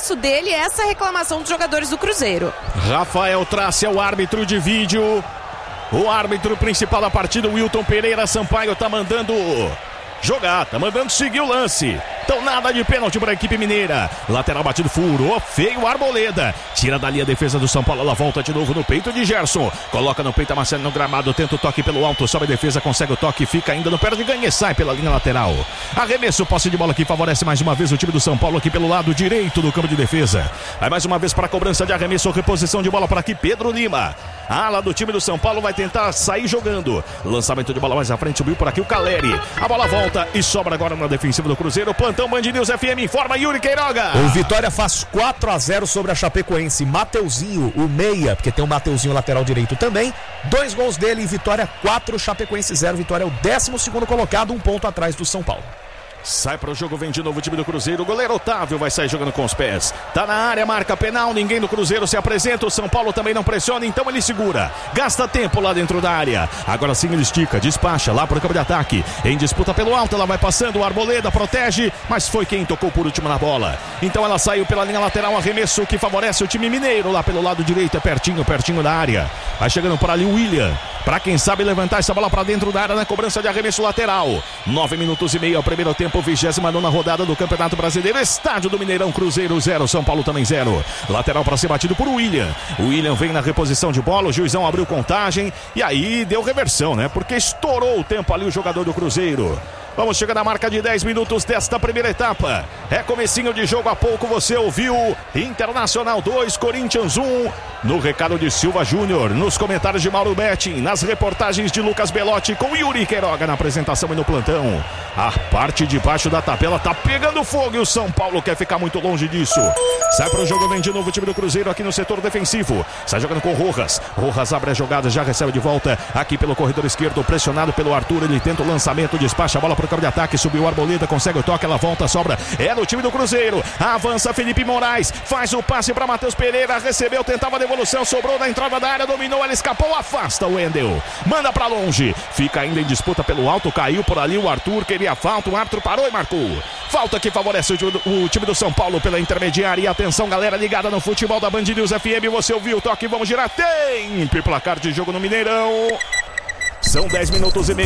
espaço dele e essa reclamação dos jogadores do Cruzeiro. Rafael Trace é o árbitro de vídeo. O árbitro principal da partida, Wilton Pereira Sampaio, tá mandando jogar, tá mandando seguir o lance. Então nada de pênalti para a equipe mineira. Lateral batido, furou feio Arboleda. Tira dali a defesa do São Paulo. Ela volta de novo no peito de Gerson. Coloca no peito a Marcelo no gramado. Tenta o toque pelo alto. Sobe a defesa, consegue o toque. Fica ainda no pé de ganha e sai pela linha lateral. Arremesso, posse de bola que favorece mais uma vez o time do São Paulo aqui pelo lado direito do campo de defesa. Vai mais uma vez para a cobrança de arremesso. Reposição de bola para aqui, Pedro Lima. A ala do time do São Paulo vai tentar sair jogando. Lançamento de bola mais à frente. Subiu por aqui o Caleri. A bola volta e sobra agora na defensiva do Cruzeiro. Plantão Band News FM informa Yuri Queiroga. O Vitória faz 4-0 sobre a Chapecoense. Mateuzinho, o meia, porque tem o Mateuzinho lateral direito também. 2 gols dele e Vitória 4, Chapecoense 0. Vitória é o 12º colocado, 1 ponto atrás do São Paulo. Sai para o jogo, vem de novo o time do Cruzeiro. O goleiro Otávio vai sair jogando com os pés. Tá na área, marca penal. Ninguém do Cruzeiro se apresenta. O São Paulo também não pressiona, então ele segura. Gasta tempo lá dentro da área. Agora sim ele estica, despacha lá para o campo de ataque. Em disputa pelo alto, ela vai passando. O Arboleda protege, mas foi quem tocou por último na bola. Então ela saiu pela linha lateral. Arremesso que favorece o time mineiro lá pelo lado direito. É pertinho da área. Vai chegando por ali o William. Para quem sabe levantar essa bola para dentro da área na cobrança de arremesso lateral. 9 minutos e meio ao primeiro tempo, 29ª rodada do Campeonato Brasileiro. Estádio do Mineirão, Cruzeiro 0, São Paulo também 0. Lateral para ser batido por William. O William vem na reposição de bola, o juizão abriu contagem e aí deu reversão, né? Porque estourou o tempo ali o jogador do Cruzeiro. Vamos chegar na marca de 10 minutos desta primeira etapa. É comecinho de jogo, há pouco você ouviu Internacional 2, Corinthians 1. No recado de Silva Júnior, nos comentários de Mauro Betting, nas reportagens de Lucas Belotti com Yuri Queiroga na apresentação e no plantão. A parte de baixo da tabela tá pegando fogo e o São Paulo quer ficar muito longe disso. Sai para o jogo, vem de novo o time do Cruzeiro aqui no setor defensivo. Sai jogando com Rojas. Rojas abre a jogada, já recebe de volta aqui pelo corredor esquerdo, pressionado pelo Arthur. Ele tenta o lançamento, despacha a bola para o campo de ataque, subiu o Arboleda, consegue o toque, ela volta, sobra, é do time do Cruzeiro. Avança Felipe Moraes, faz o passe para Matheus Pereira, recebeu, tentava a devolução, sobrou na entrada da área, dominou, ela escapou, afasta o Wendel, manda para longe, fica ainda em disputa pelo alto, caiu por ali o Arthur, queria falta, o árbitro parou e marcou. Falta que favorece o time do São Paulo pela intermediária. E atenção, galera ligada no futebol da Band News FM, você ouviu o toque, vamos girar, tempo e placar de jogo no Mineirão. São 10 minutos e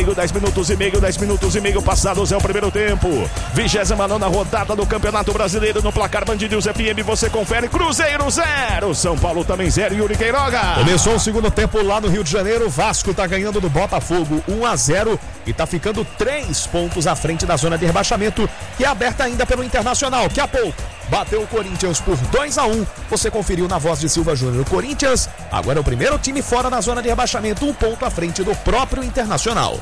meio passados, é o primeiro tempo. 29ª rodada do Campeonato Brasileiro no placar Band News FM, você confere. Cruzeiro 0, São Paulo também 0, Yuri Queiroga. Começou o segundo tempo lá no Rio de Janeiro, Vasco tá ganhando do Botafogo 1-0 e tá ficando 3 pontos à frente da zona de rebaixamento, que é aberta ainda pelo Internacional, que há pouco bateu o Corinthians por 2-1. Você conferiu na voz de Silva Júnior. O Corinthians agora é o primeiro time fora da zona de rebaixamento, 1 ponto à frente do próprio Internacional.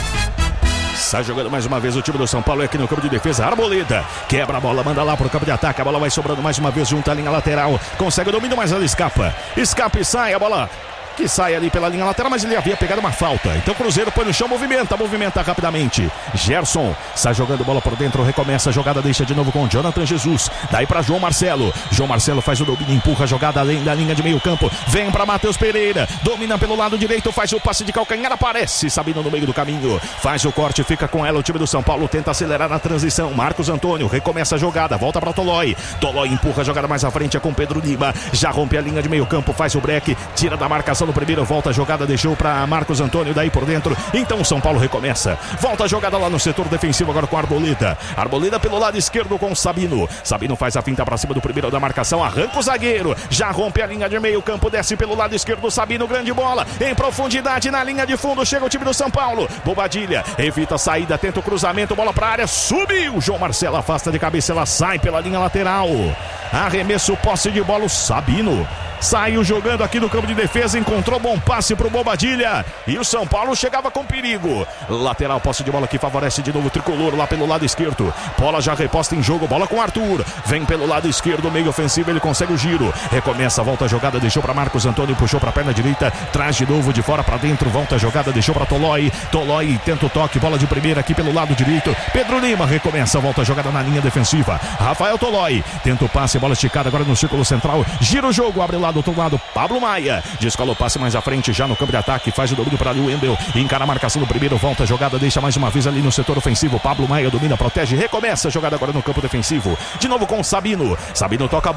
Sai jogando mais uma vez o time do São Paulo aqui no campo de defesa. Arboleda quebra a bola, manda lá pro campo de ataque. A bola vai sobrando mais uma vez junto à linha lateral. Consegue o domínio, mas ela escapa. Escapa e sai a bola, que sai ali pela linha lateral, mas ele havia pegado uma falta. Então o Cruzeiro põe no chão, movimenta rapidamente. Gerson sai jogando bola por dentro, recomeça a jogada, deixa de novo com o Jonathan Jesus. Daí para João Marcelo. João Marcelo faz o domínio, empurra a jogada além da linha de meio campo. Vem para Matheus Pereira, domina pelo lado direito, faz o passe de calcanhar, aparece Sabino no meio do caminho. Faz o corte, fica com ela o time do São Paulo, tenta acelerar na transição. Marcos Antônio recomeça a jogada, volta para Tolói. Tolói empurra a jogada mais à frente, é com Pedro Lima. Já rompe a linha de meio campo, faz o break, tira da marcação no primeiro, volta a jogada, deixou para Marcos Antônio, daí por dentro. Então o São Paulo recomeça, volta a jogada lá no setor defensivo agora com Arboleda. Arboleda pelo lado esquerdo com Sabino. Sabino faz a finta para cima do primeiro da marcação, arranca o zagueiro, já rompe a linha de meio campo, desce pelo lado esquerdo Sabino, grande bola em profundidade na linha de fundo, chega o time do São Paulo. Bobadilha evita a saída, tenta o cruzamento, bola para a área, subiu João Marcelo, afasta de cabeça, ela sai pela linha lateral. Arremesso, posse de bola, o Sabino saiu jogando aqui no campo de defesa, encontrou bom passe pro Bobadilha e o São Paulo chegava com perigo. Lateral, posse de bola que favorece de novo o tricolor lá pelo lado esquerdo. Bola já reposta em jogo, bola com Arthur, vem pelo lado esquerdo, meio ofensivo, ele consegue o giro, recomeça, volta a jogada, deixou para Marcos Antônio, puxou para a perna direita, traz de novo de fora para dentro, volta a jogada, deixou para Tolói. Tolói tenta o toque, bola de primeira aqui pelo lado direito. Pedro Lima recomeça, volta a jogada na linha defensiva. Rafael Tolói tenta o passe, bola esticada agora no círculo central, gira o jogo, abre lá do outro lado, Pablo Maia descola o passe mais à frente, já no campo de ataque, faz o domínio para ali o Wendel, encara a marcação do primeiro, volta a jogada, deixa mais uma vez ali no setor ofensivo. Pablo Maia domina, protege, recomeça a jogada agora no campo defensivo, de novo com o Sabino. Sabino toca a bola.